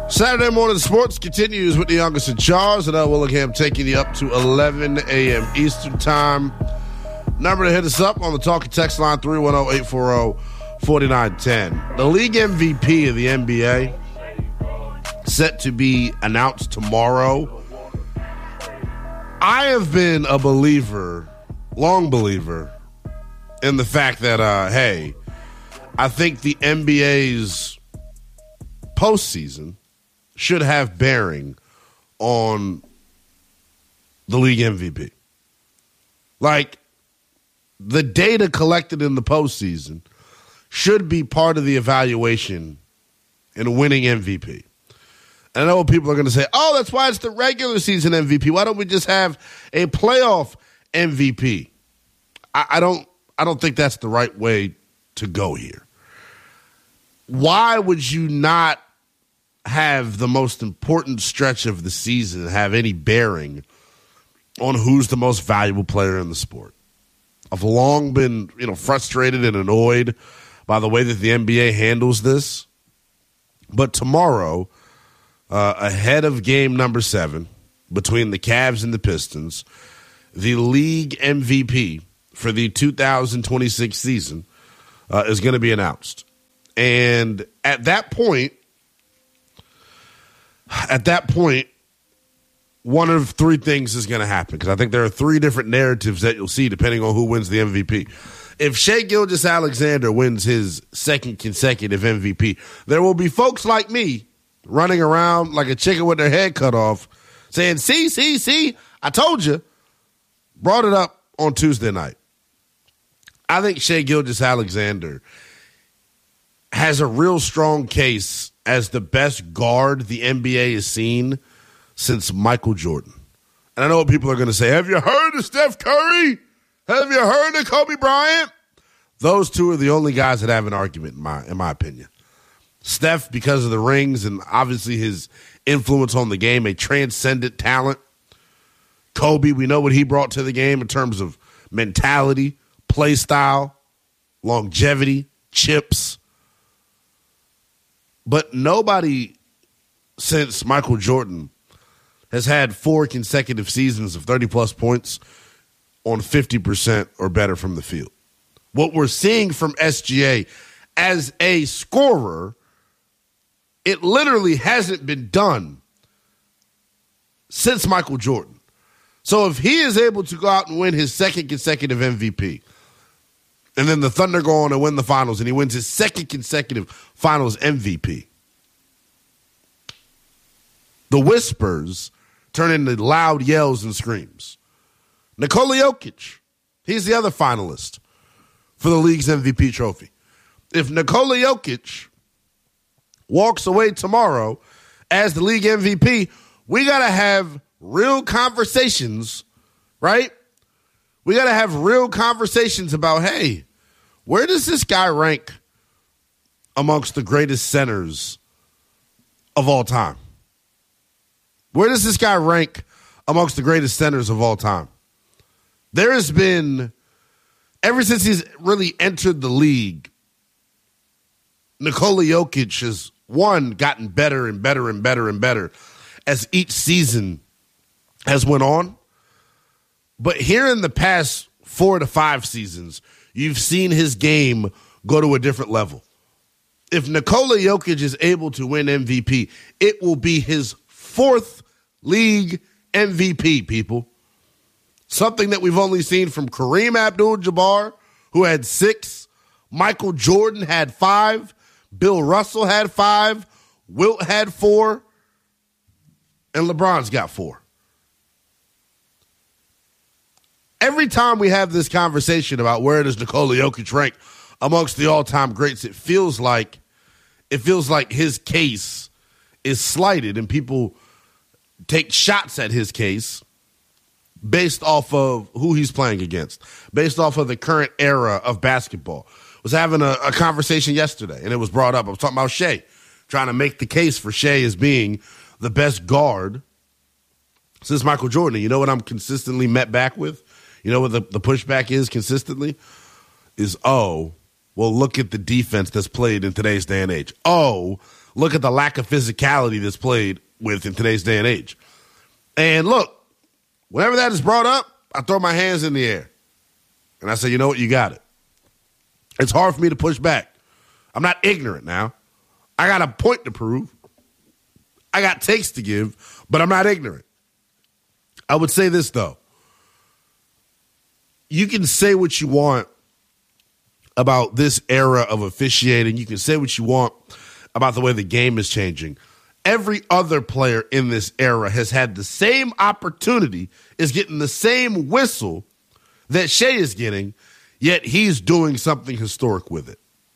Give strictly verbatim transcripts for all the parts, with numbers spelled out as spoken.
Saturday morning sports continues with the youngest in charge, and I Willingham taking you up to eleven a.m. Eastern time. Number to hit us up on the talk and text line three one zero, eight four zero, four nine one zero. The league M V P of the N B A set to be announced tomorrow. I have been a believer, long believer, in the fact that, uh, hey, I think the N B A's postseason should have bearing on the league M V P. Like, the data collected in the postseason should be part of the evaluation in winning M V P. And I know people are going to say, oh, that's why it's the regular season M V P. Why don't we just have a playoff M V P? I, I don't I don't think that's the right way to go here. Why would you not have the most important stretch of the season have any bearing on who's the most valuable player in the sport? I've long been, you know, frustrated and annoyed by the way that the N B A handles this. But tomorrow, uh, ahead of game number seven between the Cavs and the Pistons, the league M V P for the two thousand twenty-six season uh, is going to be announced. And at that point, at that point, one of three things is going to happen, because I think there are three different narratives that you'll see depending on who wins the M V P. If Shai Gilgeous-Alexander wins his second consecutive M V P, there will be folks like me running around like a chicken with their head cut off saying, see, see, see, I told you. Brought it up on Tuesday night. I think Shai Gilgeous-Alexander has a real strong case as the best guard the N B A has seen since Michael Jordan. And I know what people are going to say. Have you heard of Steph Curry? Have you heard of Kobe Bryant? Those two are the only guys that have an argument, in my, in my opinion. Steph, because of the rings and obviously his influence on the game, a transcendent talent. Kobe, we know what he brought to the game in terms of mentality, play style, longevity, chips. But nobody since Michael Jordan has had four consecutive seasons of thirty-plus points on fifty percent or better from the field. What we're seeing from S G A as a scorer, it literally hasn't been done since Michael Jordan. So if he is able to go out and win his second consecutive M V P, and then the Thunder go on and win the finals, and he wins his second consecutive finals M V P, the whispers turn into loud yells and screams. Nikola Jokic, he's the other finalist for the league's M V P trophy. If Nikola Jokic walks away tomorrow as the league M V P, we got to have real conversations, right? We got to have real conversations about, hey, where does this guy rank amongst the greatest centers of all time? Where does this guy rank amongst the greatest centers of all time? There has been, ever since he's really entered the league, Nikola Jokic has, one, gotten better and better and better and better as each season has went on. But here in the past four to five seasons, you've seen his game go to a different level. If Nikola Jokic is able to win M V P, it will be his fourth league M V P, people. Something that we've only seen from Kareem Abdul-Jabbar, who had six. Michael Jordan had five. Bill Russell had five. Wilt had four. And LeBron's got four. Every time we have this conversation about where does Nikola Jokic rank amongst the all-time greats, it feels like it feels like his case is slighted and people take shots at his case based off of who he's playing against, based off of the current era of basketball. I was having a, a conversation yesterday, and it was brought up. I was talking about Shai, trying to make the case for Shai as being the best guard since Michael Jordan. And you know what I'm consistently met back with? You know what the, the pushback is consistently? Is, oh, well, look at the defense that's played in today's day and age. Oh, look at the lack of physicality that's played with in today's day and age. And look, whenever that is brought up, I throw my hands in the air. And I say, you know what? You got it. It's hard for me to push back. I'm not ignorant now. I got a point to prove. I got takes to give, but I'm not ignorant. I would say this, though. You can say what you want about this era of officiating. You can say what you want about the way the game is changing. Every other player in this era has had the same opportunity, is getting the same whistle that Shea is getting, yet he's doing something historic with it.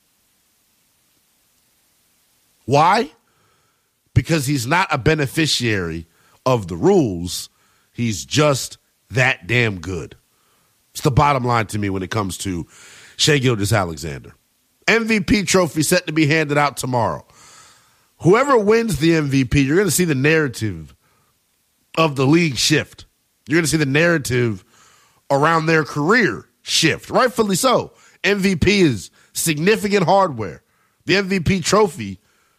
Why? Because he's not a beneficiary of the rules. He's just that damn good. It's the bottom line to me when it comes to Shai Gilgeous-Alexander. M V P trophy set to be handed out tomorrow. Whoever wins the M V P, you're going to see the narrative of the league shift. You're going to see the narrative around their career shift. Rightfully so. M V P is significant hardware. The M V P trophy,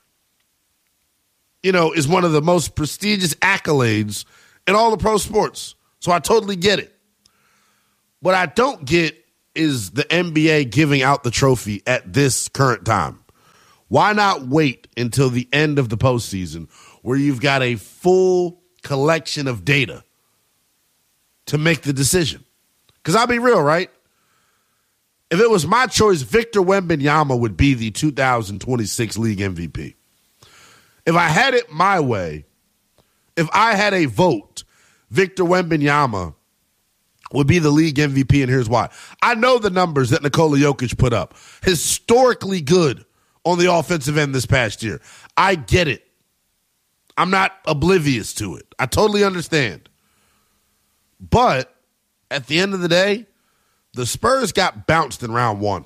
you know, is one of the most prestigious accolades in all of pro sports. So I totally get it. What I don't get is the N B A giving out the trophy at this current time. Why not wait until the end of the postseason where you've got a full collection of data to make the decision? Because I'll be real, right? If it was my choice, Victor Wembanyama would be the two thousand twenty-six league M V P. If I had it my way, if I had a vote, Victor Wembanyama would be the league M V P, and here's why. I know the numbers that Nikola Jokic put up. Historically good on the offensive end this past year. I get it. I'm not oblivious to it. I totally understand. But at the end of the day, the Spurs got bounced in round one.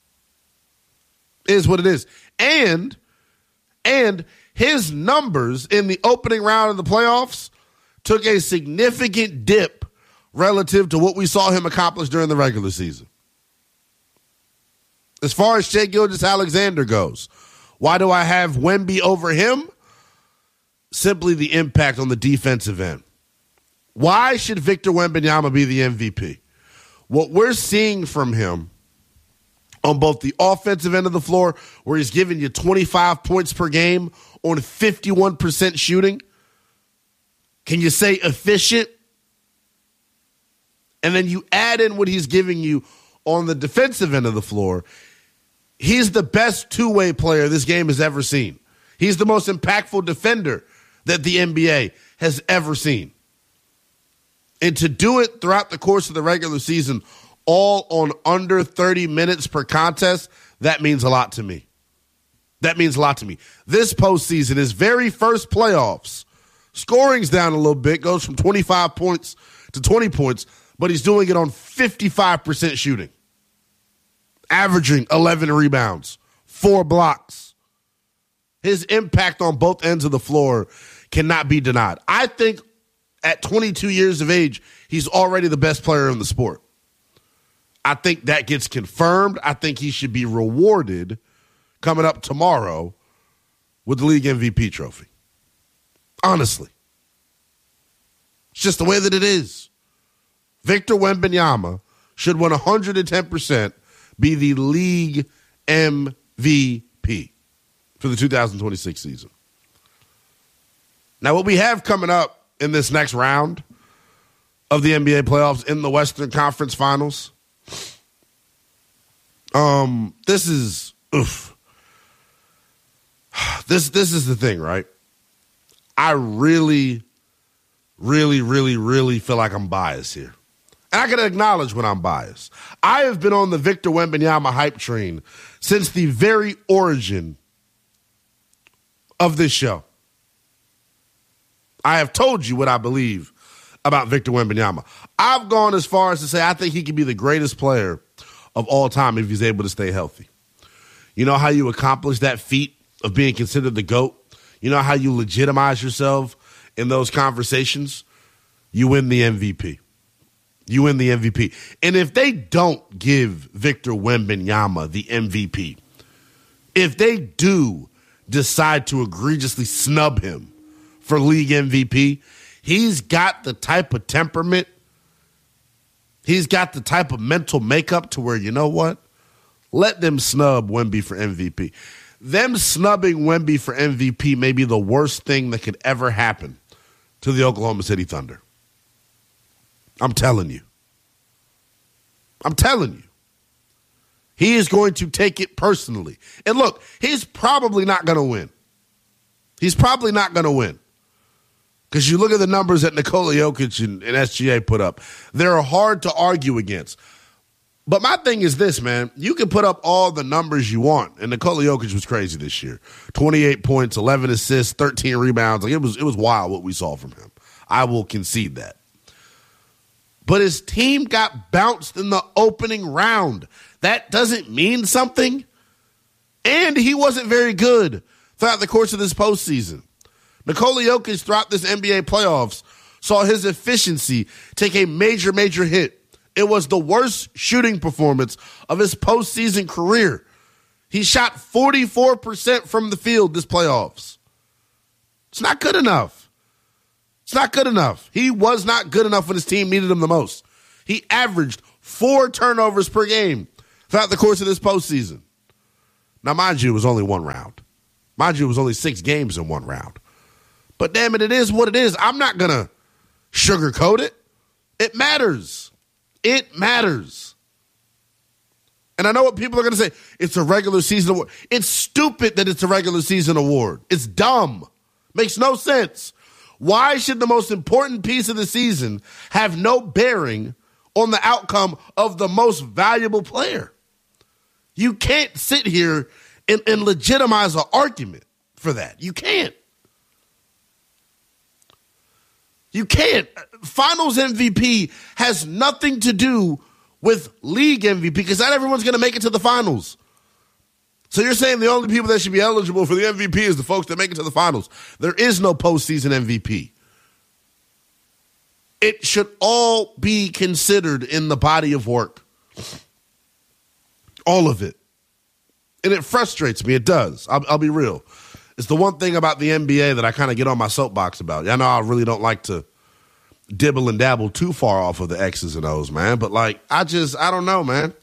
It is what it is. And, and his numbers in the opening round of the playoffs took a significant dip relative to what we saw him accomplish during the regular season. As far as Shai Gilgeous-Alexander goes, why do I have Wemby over him? Simply the impact on the defensive end. Why should Victor Wembanyama be the M V P? What we're seeing from him on both the offensive end of the floor, where he's giving you twenty-five points per game on fifty-one percent shooting, can you say efficient? And then you add in what he's giving you on the defensive end of the floor. He's the best two-way player this game has ever seen. He's the most impactful defender that the N B A has ever seen. And to do it throughout the course of the regular season, all on under thirty minutes per contest, that means a lot to me. That means a lot to me. This postseason, his very first playoffs, scoring's down a little bit, goes from twenty-five points to twenty points, but he's doing it on fifty-five percent shooting, averaging eleven rebounds, four blocks. His impact on both ends of the floor cannot be denied. I think at twenty-two years of age, he's already the best player in the sport. I think that gets confirmed. I think he should be rewarded coming up tomorrow with the league M V P trophy. Honestly. It's just the way that it is. Victor Wembanyama should one hundred ten percent be the league M V P for the two thousand twenty-six season. Now, what we have coming up in this next round of the N B A playoffs in the Western Conference Finals, um, this is, oof. This, this is the thing, right? I really, really, really, really feel like I'm biased here. And I can acknowledge when I'm biased. I have been on the Victor Wembanyama hype train since the very origin of this show. I have told you what I believe about Victor Wembanyama. I've gone as far as to say I think he could be the greatest player of all time if he's able to stay healthy. You know how you accomplish that feat of being considered the GOAT? You know how you legitimize yourself in those conversations? You win the M V P. You win the M V P. And if they don't give Victor Wembanyama the M V P, if they do decide to egregiously snub him for league M V P. He's got the type of temperament, he's got the type of mental makeup to where, you know what? Let them snub Wemby for M V P. Them snubbing Wemby for M V P may be the worst thing that could ever happen to the Oklahoma City Thunder. I'm telling you. I'm telling you. He is going to take it personally. And look, he's probably not going to win. He's probably not going to win. Because you look at the numbers that Nikola Jokic and, and S G A put up. They're hard to argue against. But my thing is this, man. You can put up all the numbers you want. And Nikola Jokic was crazy this year. twenty-eight points, eleven assists, thirteen rebounds. Like it was, it was wild what we saw from him. I will concede that. But his team got bounced in the opening round. That doesn't mean something. And he wasn't very good throughout the course of this postseason. Nikola Jokic throughout this N B A playoffs saw his efficiency take a major, major hit. It was the worst shooting performance of his postseason career. He shot forty-four percent from the field this playoffs. It's not good enough. It's not good enough. He was not good enough when his team needed him the most. He averaged four turnovers per game throughout the course of this postseason. Now, mind you, it was only one round. Mind you, it was only six games in one round. But damn it, it is what it is. I'm not going to sugarcoat it. It matters. It matters. And I know what people are going to say. It's a regular season award. It's stupid that it's a regular season award. It's dumb. Makes no sense. Why should the most important piece of the season have no bearing on the outcome of the most valuable player? You can't sit here and, and legitimize an argument for that. You can't. You can't. Finals M V P has nothing to do with league M V P because not everyone's going to make it to the finals. So you're saying the only people that should be eligible for the M V P is the folks that make it to the finals. There is no postseason M V P. It should all be considered in the body of work. All of it. And it frustrates me. It does. I'll, I'll be real. It's the one thing about the N B A that I kind of get on my soapbox about. I know I really don't like to dibble and dabble too far off of the X's and O's, man. But, like, I just, I don't know, man.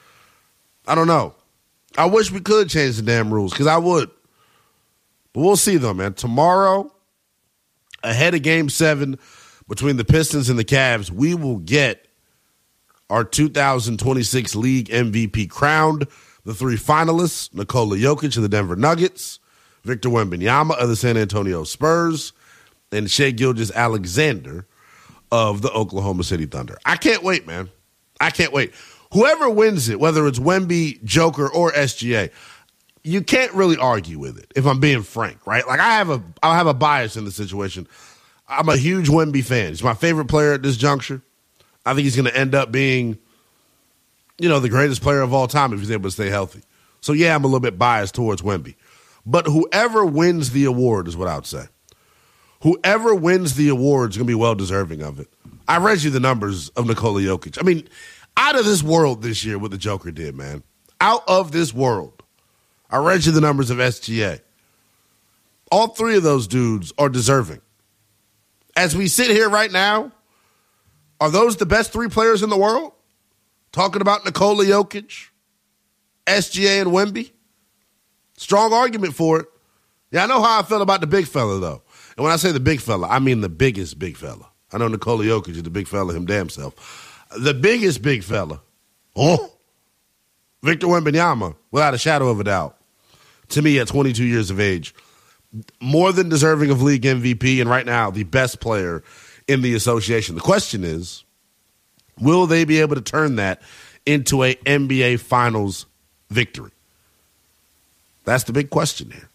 I don't know. I wish we could change the damn rules because I would. But we'll see, though, man. Tomorrow, ahead of Game seven between the Pistons and the Cavs, we will get our two thousand twenty-six League M V P crowned. The three finalists, Nikola Jokic of the Denver Nuggets, Victor Wembanyama of the San Antonio Spurs, and Shai Gilgeous-Alexander of the Oklahoma City Thunder. I can't wait, man. I can't wait. Whoever wins it, whether it's Wemby, Joker, or S G A, you can't really argue with it, if I'm being frank, right? Like, I have a I have a bias in the situation. I'm a huge Wemby fan. He's my favorite player at this juncture. I think he's going to end up being, you know, the greatest player of all time if he's able to stay healthy. So, yeah, I'm a little bit biased towards Wemby. But whoever wins the award is what I would say. Whoever wins the award is going to be well-deserving of it. I read you the numbers of Nikola Jokic. I mean, out of this world this year what the Joker did, man. Out of this world. I read you the numbers of S G A. All three of those dudes are deserving. As we sit here right now, are those the best three players in the world? Talking about Nikola Jokic, S G A, and Wemby? Strong argument for it. Yeah, I know how I feel about the big fella, though. And when I say the big fella, I mean the biggest big fella. I know Nikola Jokic is the big fella him damn self. The biggest big fella, oh, Victor Wembanyama, without a shadow of a doubt. To me, at twenty-two years of age, more than deserving of league M V P, and right now, the best player in the association. The question is, will they be able to turn that into a N B A Finals victory? That's the big question here.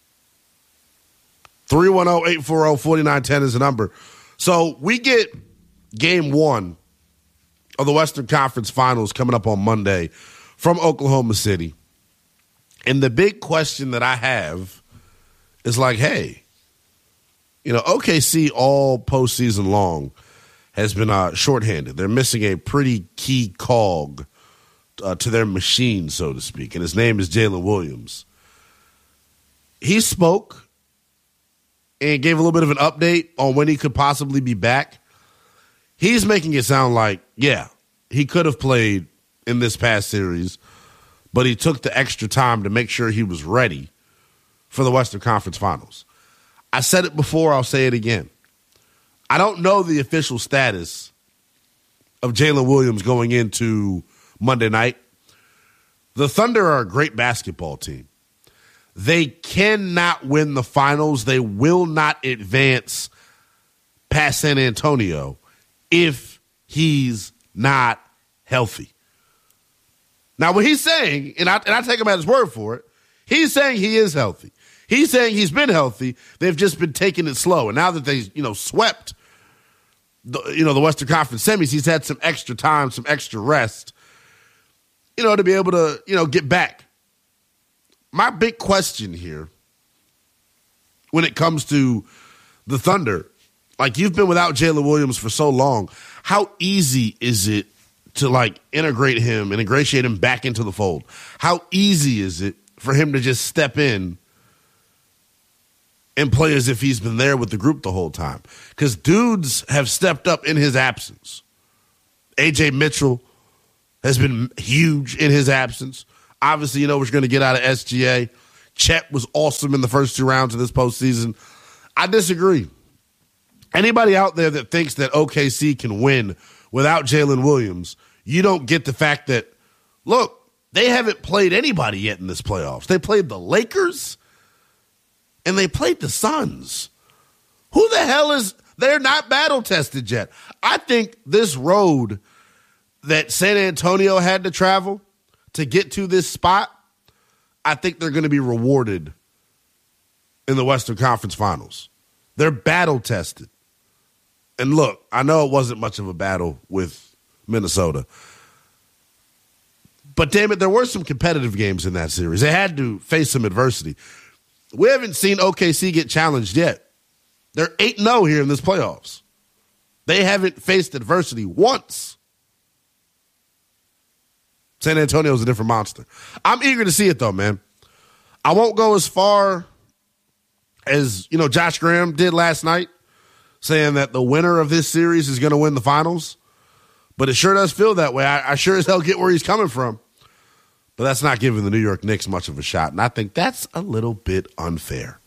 three one zero, eight four zero, four nine one zero is the number. So we get game one of the Western Conference Finals coming up on Monday from Oklahoma City. And the big question that I have is like, hey, you know, O K C all postseason long has been uh, shorthanded. They're missing a pretty key cog uh, to their machine, so to speak, and his name is Jalen Williams. he spoke and gave a little bit of an update on when he could possibly be back. He's making it sound like, yeah, he could have played in this past series, but he took the extra time to make sure he was ready for the Western Conference Finals. I said it before, I'll say it again. I don't know the official status of Jalen Williams going into Monday night. The Thunder are a great basketball team. They cannot win the finals. They will not advance past San Antonio if he's not healthy. Now, what he's saying, and I, and I take him at his word for it, he's saying he is healthy. He's saying he's been healthy. They've just been taking it slow. And now that they, you know, swept the, you know, the Western Conference semis, he's had some extra time, some extra rest, you know, to be able to, you know, get back. My big question here when it comes to the Thunder, like you've been without Jalen Williams for so long, how easy is it to like integrate him and ingratiate him back into the fold? How easy is it for him to just step in and play as if he's been there with the group the whole time? Because dudes have stepped up in his absence. A J Mitchell has been huge in his absence. Obviously, you know, we're going to get out of S G A. Chet was awesome in the first two rounds of this postseason. I disagree. Anybody out there that thinks that O K C can win without Jalen Williams, you don't get the fact that, look, they haven't played anybody yet in this playoffs. They played the Lakers and they played the Suns. Who the hell is – they're not battle-tested yet. I think this road that San Antonio had to travel to get to this spot, I think they're going to be rewarded in the Western Conference Finals. They're battle-tested. And look, I know it wasn't much of a battle with Minnesota. But damn it, there were some competitive games in that series. They had to face some adversity. We haven't seen O K C get challenged yet. They're eight and oh here in this playoffs. They haven't faced adversity once. San Antonio's a different monster. I'm eager to see it, though, man. I won't go as far as, you know, Josh Graham did last night, saying that the winner of this series is going to win the finals. But it sure does feel that way. I, I sure as hell get where he's coming from. But that's not giving the New York Knicks much of a shot. And I think that's a little bit unfair.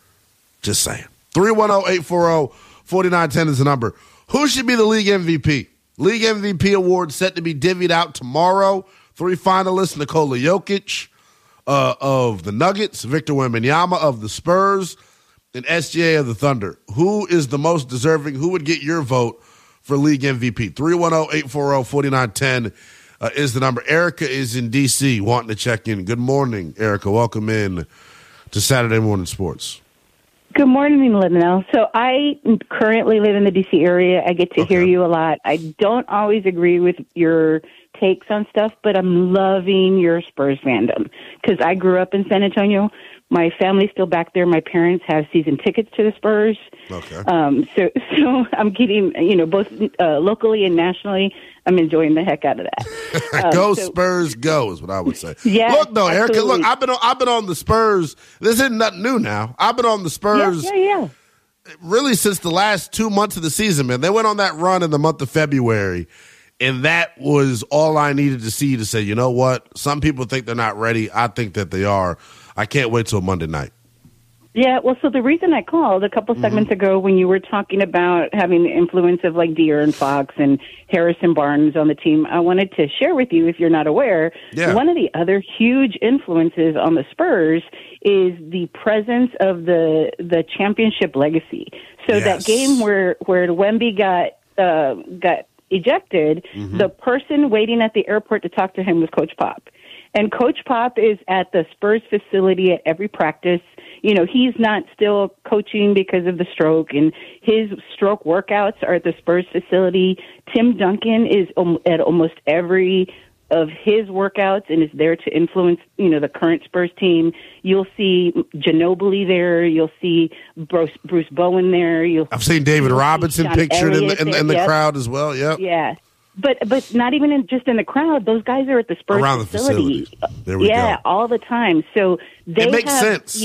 Just saying. three one zero, eight four zero, four nine one zero is the number. Who should be the league M V P? League M V P award set to be divvied out tomorrow. Three finalists: Nikola Jokic uh, of the Nuggets, Victor Wembanyama of the Spurs, and S G A of the Thunder. Who is the most deserving? Who would get your vote for league M V P? three one zero, eight four zero, four nine one zero uh, is the number. Erica is in D C wanting to check in. Good morning, Erica. Welcome in to Saturday Morning Sports. Good morning, Lindell. So I currently live in the D C area. I get to Okay. hear you a lot. I don't always agree with your takes on stuff, but I'm loving your Spurs fandom because I grew up in San Antonio. My family's still back there. My parents have season tickets to the Spurs. Okay. Um, so, so I'm getting, you know, both uh, locally and nationally, I'm enjoying the heck out of that. Um, go so, Spurs, go is what I would say. Yeah, look, though, Erica, absolutely. look, I've been on, I've been on the Spurs. This isn't nothing new now. I've been on the Spurs yeah, yeah, yeah. really since the last two months of the season, man. They went on that run in the month of February, and that was all I needed to see to say, you know what? Some people think they're not ready. I think that they are. I can't wait till Monday night. Yeah, well, so the reason I called a couple segments mm-hmm. ago when you were talking about having the influence of like De'Aaron Fox and Harrison Barnes on the team, I wanted to share with you, if you're not aware, yeah. one of the other huge influences on the Spurs is the presence of the the championship legacy. So yes. that game where where Wemby got uh, got ejected, mm-hmm. the person waiting at the airport to talk to him was Coach Pop. And Coach Pop is at the Spurs facility at every practice. You know, he's not still coaching because of the stroke, and his stroke workouts are at the Spurs facility. Tim Duncan is at almost every of his workouts and is there to influence, you know, the current Spurs team. You'll see Ginobili there. You'll see Bruce, Bruce Bowen there. You'll I've seen David Robinson pictured in the, in, in the yep. crowd as well. Yep. Yeah. But but not even in, just in the crowd. Those guys are at the Spurs Around facility. The facility. There we yeah, go. all the time. So they it makes have, sense. You,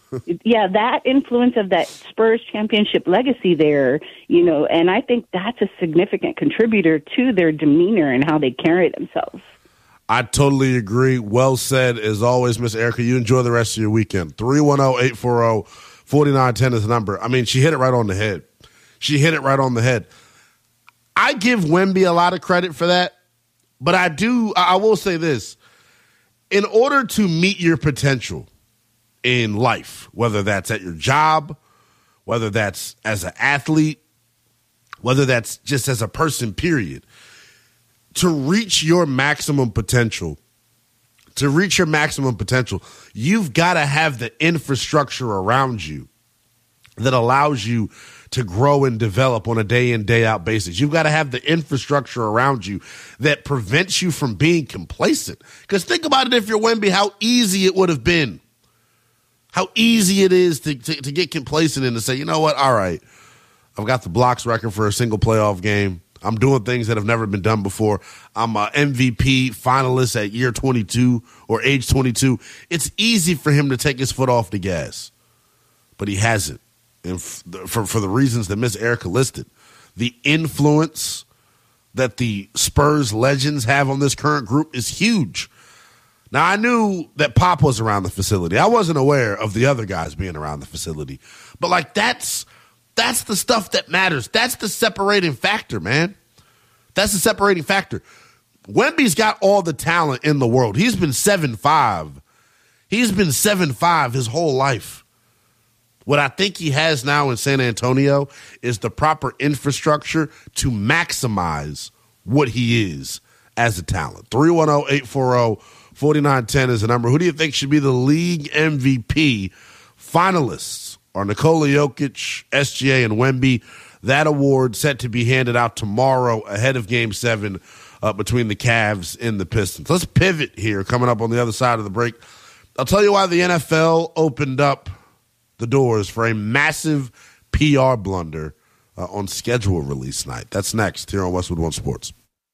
yeah, that influence of that Spurs championship legacy there, you know, and I think that's a significant contributor to their demeanor and how they carry themselves. I totally agree. Well said. As always, Miss Erica, you enjoy the rest of your weekend. three one zero, eight four zero, four nine one zero is the number. I mean, she hit it right on the head. She hit it right on the head. I give Wemby a lot of credit for that, but I do, I will say this. In order to meet your potential in life, whether that's at your job, whether that's as an athlete, whether that's just as a person, period, to reach your maximum potential, to reach your maximum potential, you've got to have the infrastructure around you that allows you to grow and develop on a day in, day out basis. You've got to have the infrastructure around you that prevents you from being complacent. Because think about it, if you're Wemby, how easy it would have been. How easy it is to, to, to get complacent and to say, you know what, all right, I've got the blocks record for a single playoff game. I'm doing things that have never been done before. I'm a M V P finalist at year twenty-two or age twenty-two. It's easy for him to take his foot off the gas, but he hasn't. And for, for the reasons that Miss Erica listed, the influence that the Spurs legends have on this current group is huge. Now, I knew that Pop was around the facility. I wasn't aware of the other guys being around the facility. But, like, that's that's the stuff that matters. That's the separating factor, man. That's the separating factor. Wemby's got all the talent in the world. He's been seven five. He's been seven five his whole life. What I think he has now in San Antonio is the proper infrastructure to maximize what he is as a talent. three one zero, eight four zero, four nine one zero is the number. Who do you think should be the league M V P? Finalists are Nikola Jokic, S G A, and Wemby. That award set to be handed out tomorrow ahead of Game seven uh, between the Cavs and the Pistons. Let's pivot here coming up on the other side of the break. I'll tell you why the N F L opened up the doors for a massive P R blunder uh, on schedule release night. That's next here on Westwood One Sports.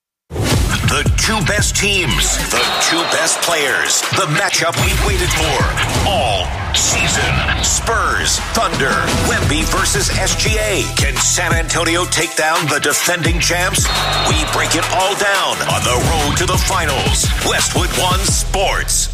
The two best teams, the two best players, the matchup we've waited for all season. Spurs, Thunder, Wemby versus S G A. Can San Antonio take down the defending champs? We break it all down on the road to the finals. Westwood One Sports.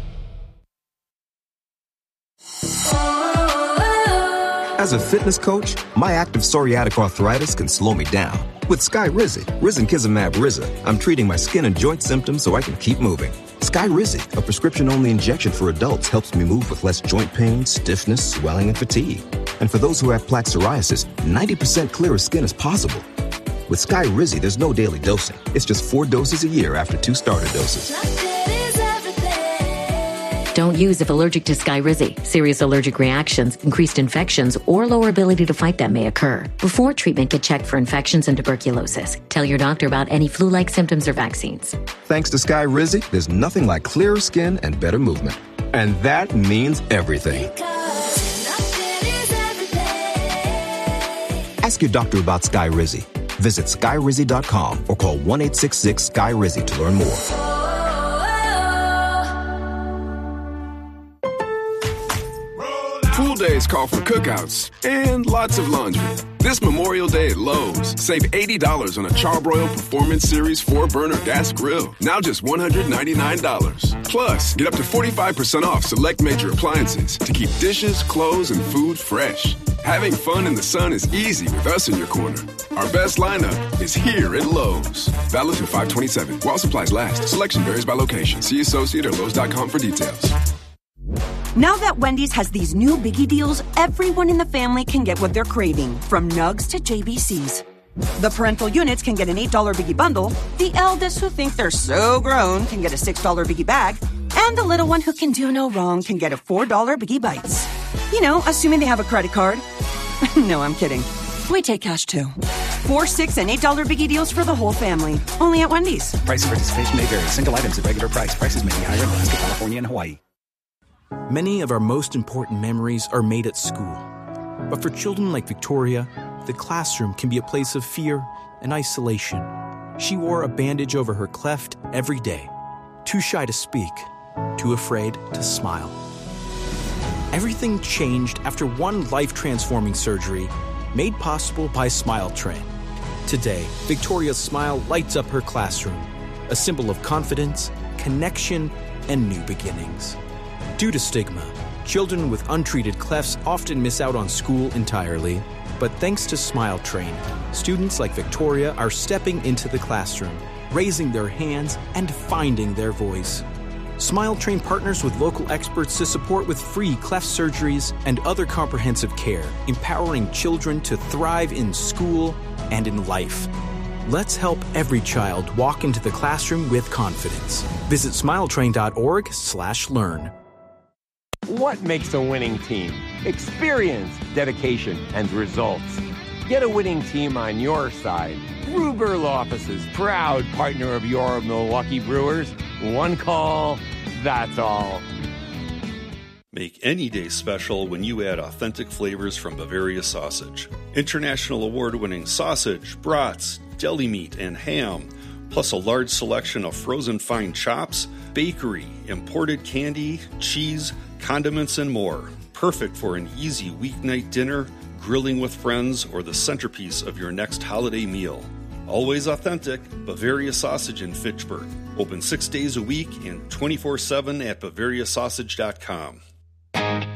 As a fitness coach, my active psoriatic arthritis can slow me down. With Skyrizi, Risankizumab Riza, I'm treating my skin and joint symptoms so I can keep moving. Skyrizi, a prescription-only injection for adults, helps me move with less joint pain, stiffness, swelling, and fatigue. And for those who have plaque psoriasis, ninety percent clearer skin is possible. With Skyrizi, there's no daily dosing. It's just four doses a year after two starter doses. Don't use if allergic to Skyrizi. Serious allergic reactions, increased infections, or lower ability to fight them may occur. Before treatment, get checked for infections and tuberculosis. Tell your doctor about any flu-like symptoms or vaccines. Thanks to Skyrizi, there's nothing like clearer skin and better movement. And that means everything. Ask your doctor about Skyrizi. Visit Skyrizi dot com or call one eight six six Sky Rizi to learn more. Pool days call for cookouts and lots of laundry. This Memorial Day at Lowe's, save eighty dollars on a Charbroil Performance Series four burner gas grill. Now just one hundred ninety-nine dollars. Plus, get up to forty-five percent off select major appliances to keep dishes, clothes, and food fresh. Having fun in the sun is easy with us in your corner. Our best lineup is here at Lowe's. Valid through five twenty-seven. While supplies last. Selection varies by location. See associate or Lowe's dot com for details. Now that Wendy's has these new biggie deals, everyone in the family can get what they're craving, from nugs to J B Cs. The parental units can get an eight dollar biggie bundle, the eldest who think they're so grown can get a six dollar biggie bag, and the little one who can do no wrong can get a four dollar biggie bites. You know, assuming they have a credit card. No, I'm kidding. We take cash too. Four, six, and eight dollar biggie deals for the whole family. Only at Wendy's. Price and participation may vary. Single items at regular price. Prices may be higher in Alaska, California, and Hawaii. Many of our most important memories are made at school. But for children like Victoria, the classroom can be a place of fear and isolation. She wore a bandage over her cleft every day, too shy to speak, too afraid to smile. Everything changed after one life-transforming surgery made possible by Smile Train. Today, Victoria's smile lights up her classroom, a symbol of confidence, connection, and new beginnings. Due to stigma, children with untreated clefts often miss out on school entirely. But thanks to Smile Train, students like Victoria are stepping into the classroom, raising their hands, and finding their voice. Smile Train partners with local experts to support with free cleft surgeries and other comprehensive care, empowering children to thrive in school and in life. Let's help every child walk into the classroom with confidence. Visit smiletrain.org slash learn. What makes a winning team? Experience, dedication, and results. Get a winning team on your side. Ruger Law Offices, proud partner of your Milwaukee Brewers. One call, that's all. Make any day special when you add authentic flavors from Bavaria Sausage. International award-winning sausage, brats, deli meat, and ham, plus a large selection of frozen fine chops, bakery, imported candy, cheese, condiments, and more. Perfect for an easy weeknight dinner, grilling with friends, or the centerpiece of your next holiday meal. Always authentic, Bavaria Sausage in Fitchburg. Open six days a week and twenty-four seven at bavaria sausage dot com.